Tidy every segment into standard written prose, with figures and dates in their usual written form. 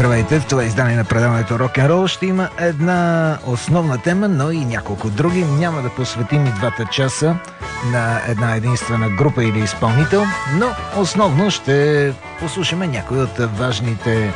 Здравейте, в това издание на предаването Рок-н-рол ще има една основна тема, но и няколко други. Няма да посветим и 2 часа на една единствена група или изпълнител, но основно ще послушаме някои от важните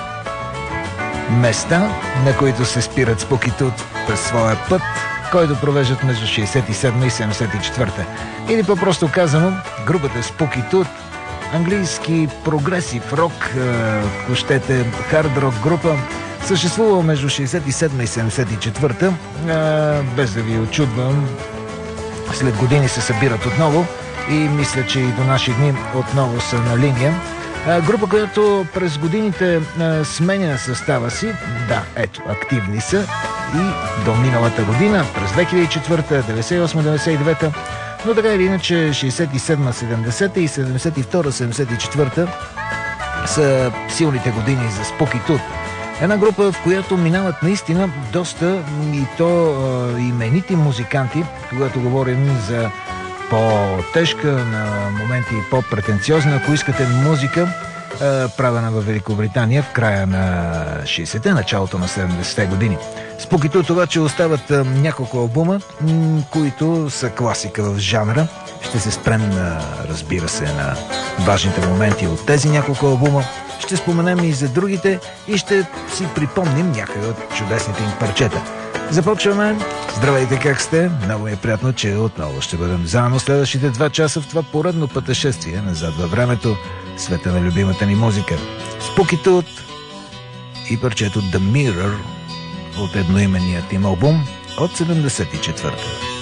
места, на които се спират Spooky Tooth през своя път, който провеждат между 67 и 74. Или по-просто казано, групата Spooky Tooth, английски прогресив рок, ако щете хард рок група, съществува между 67 и 74. Без да ви очудвам, след години се събират отново и мисля, че и до наши дни отново са на линия. Група, която през годините сменя състава си. Да, ето, активни са и до миналата година, през 2004, 98-99, но така или иначе 67-70 и 72-74 са силните години за Spooky Tooth. Една група, в която минават наистина доста и то именити музиканти, когато говорим за по-тежка, на моменти по-претенциозна, ако искате, музика, правена в Великобритания в края на 60-те, началото на 70-те години. Spooky Tooth обаче остават няколко албума, които са класика в жанра. Ще се спрем, разбира се, на важните моменти от тези няколко албума. Ще споменем и за другите и ще си припомним някои от чудесните им парчета. Започваме. Здравейте, как сте? Много е приятно, че отново ще бъдем заедно следващите 2 часа в това поредно пътешествие назад във времето, света на любимата ни музика. Spooky Tooth и парчето The Mirror от едноименният им албум от 74-та.